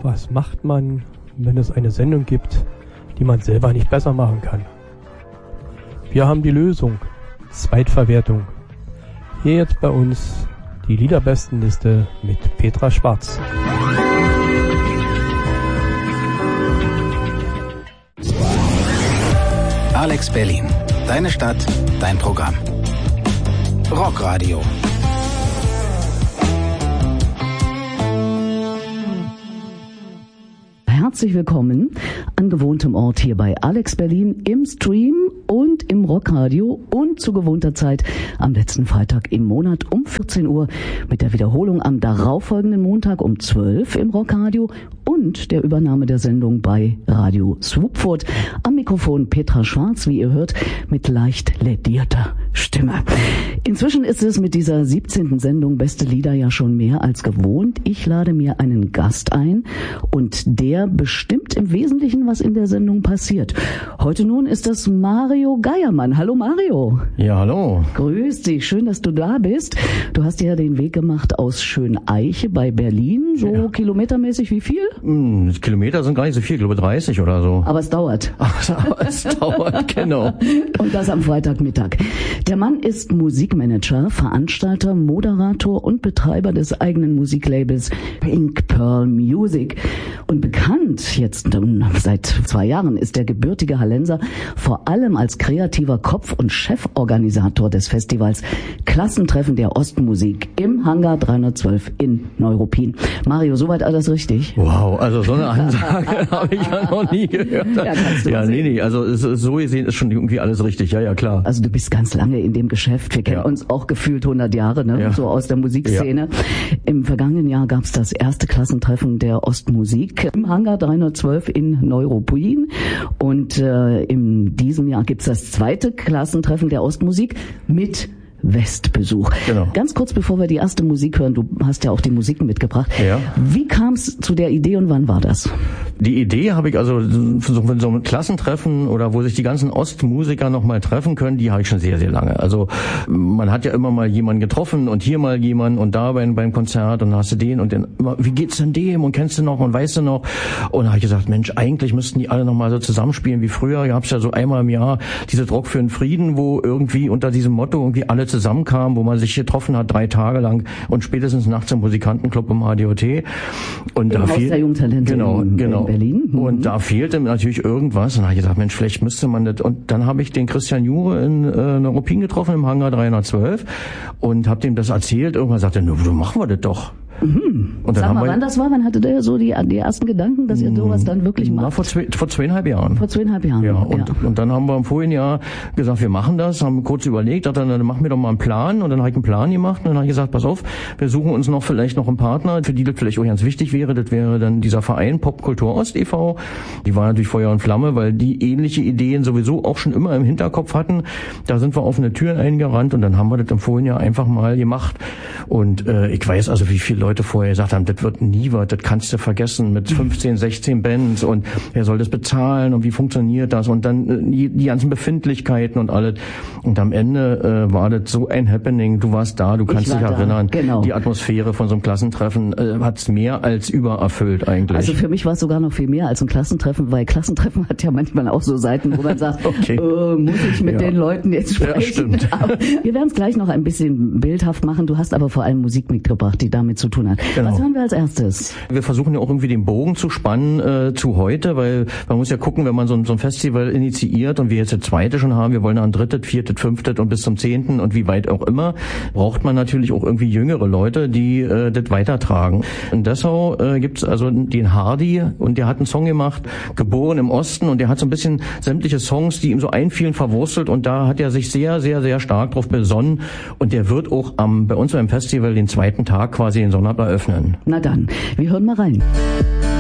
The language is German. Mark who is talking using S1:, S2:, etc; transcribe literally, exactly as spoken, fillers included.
S1: Was macht man, wenn es eine Sendung gibt, die man selber nicht besser machen kann? Wir haben die Lösung. Zweitverwertung. Hier jetzt bei uns die Liederbestenliste mit Petra Schwarz.
S2: Alex Berlin. Deine Stadt, dein Programm. Rockradio.
S3: Herzlich willkommen an gewohntem Ort hier bei Alex Berlin im Stream und im Rockradio und zu gewohnter Zeit am letzten Freitag im Monat um vierzehn Uhr mit der Wiederholung am darauffolgenden Montag um zwölf im Rockradio und der Übernahme der Sendung bei Radio Swoopfurt. Am Mikrofon Petra Schwarz, wie ihr hört, mit leicht lädierter Stimme. Inzwischen ist es mit dieser siebzehnten Sendung Beste Lieder ja schon mehr als gewohnt. Ich lade mir einen Gast ein und der bestimmt im Wesentlichen, was in der Sendung passiert. Heute nun ist das Mario Geiermann. Hallo Mario.
S4: Ja, hallo.
S3: Grüß dich, schön, dass du da bist. Du hast ja den Weg gemacht aus Schöneiche bei Berlin, so ja. Kilometermäßig wie viel?
S4: Hm, Kilometer sind gar nicht so viel, ich glaube dreißig oder so.
S3: Aber es dauert.
S4: Aber es dauert, genau.
S3: Und das am Freitagmittag. Der Mann ist Musikmanager, Veranstalter, Moderator und Betreiber des eigenen Musiklabels Pink Pearl Music. Und bekannt jetzt seit zwei Jahren ist der gebürtige Hallenser vor allem als kreativer Kopf und Cheforganisator des Festivals Klassentreffen der Ostmusik im Hangar dreihundertzwölf in Neuruppin. Mario, soweit alles richtig?
S4: Wow, also so eine Ansage habe ich ja noch nie gehört. Ja, kannst du ja nee, nee, also so gesehen ist schon irgendwie alles richtig, ja, ja, klar.
S3: Also du bist ganz lange in dem Geschäft, wir kennen ja. uns auch gefühlt hundert Jahre, ne? Ja. So aus der Musikszene. Ja. Im vergangenen Jahr gab es das erste Klassentreffen der Ostmusik im Hangar dreihundertzwölf in Neuruppin und äh, in diesem Jahr gibt es das zweite Klassentreffen der Ostmusik mit Westbesuch. Genau. Ganz kurz, bevor wir die erste Musik hören, du hast ja auch die Musik mitgebracht. Ja. Wie kam es zu der Idee und wann war das?
S4: Die Idee habe ich also, so, so ein Klassentreffen oder wo sich die ganzen Ostmusiker nochmal treffen können, die habe ich schon sehr, sehr lange. Also man hat ja immer mal jemanden getroffen und hier mal jemanden und da beim, beim Konzert und dann hast du den und den, wie geht's denn dem und kennst du noch und weißt du noch? Und da habe ich gesagt, Mensch, eigentlich müssten die alle nochmal so zusammenspielen wie früher. Ihr habt ja so einmal im Jahr diese Druck für den Frieden, wo irgendwie unter diesem Motto irgendwie alle zusammenkam, wo man sich getroffen hat, drei Tage lang und spätestens nachts im Musikantenclub im H D O T. Und
S3: Im
S4: da
S3: Haus
S4: fiel,
S3: der Jungtalente
S4: genau,
S3: in,
S4: genau.
S3: in Berlin. Mhm.
S4: Und da fehlte natürlich irgendwas. Und da habe ich gesagt, Mensch, vielleicht müsste man das. Und dann habe ich den Christian Jure in äh, Neuruppin getroffen, im Hangar dreihundertzwölf und habe dem das erzählt. Irgendwann sagte er, so machen wir das doch.
S3: Mhm. Und dann Sag mal, wann das war? Wann hatte der so die, die ersten Gedanken, dass ihr sowas dann wirklich macht?
S4: Na, vor, zwei, vor zweieinhalb Jahren.
S3: Vor zweieinhalb Jahren.
S4: Ja, und, ja. und dann haben wir im vorigen Jahr gesagt, wir machen das, haben kurz überlegt, dachte, dann machen wir doch mal einen Plan. Und dann habe ich einen Plan gemacht und dann habe ich gesagt, pass auf, wir suchen uns noch vielleicht noch einen Partner, für die das vielleicht auch ganz wichtig wäre. Das wäre dann dieser Verein Popkultur Ost e V Die war natürlich Feuer und Flamme, weil die ähnliche Ideen sowieso auch schon immer im Hinterkopf hatten. Da sind wir offene Türen eingerannt und dann haben wir das im vorigen Jahr einfach mal gemacht. Und äh, ich weiß also, wie viele Leute vorher gesagt haben, das wird nie was, das kannst du vergessen mit fünfzehn, sechzehn Bands und wer soll das bezahlen und wie funktioniert das und dann die, die ganzen Befindlichkeiten und alles. Und am Ende äh, war das so ein Happening, du warst da, du kannst dich erinnern. Genau. Die Atmosphäre von so einem Klassentreffen äh, hat es mehr als übererfüllt eigentlich.
S3: Also für mich war es sogar noch viel mehr als ein Klassentreffen, weil Klassentreffen hat ja manchmal auch so Seiten, wo man sagt, okay. äh, muss ich mit ja. den Leuten jetzt sprechen?
S4: Ja, stimmt.
S3: Aber wir werden es gleich noch ein bisschen bildhaft machen. Du hast aber vor allem Musik mitgebracht, die damit zu tun hat. Genau. Was hören wir als erstes?
S4: Wir versuchen ja auch irgendwie den Bogen zu spannen äh, zu heute, weil man muss ja gucken, wenn man so ein, so ein Festival initiiert und wir jetzt das zweite schon haben, wir wollen dann ein drittes, viertes, fünftes und bis zum zehnten und wie weit auch immer, braucht man natürlich auch irgendwie jüngere Leute, die äh, das weitertragen. In Dessau äh, gibt's also den Hardy und der hat einen Song gemacht, geboren im Osten und der hat so ein bisschen sämtliche Songs, die ihm so einfielen, verwurstelt und da hat er sich sehr, sehr, sehr stark drauf besonnen und der wird auch am bei uns beim Festival den zweiten Tag quasi den Sonnabend eröffnen.
S3: Na dann, wir hören mal rein.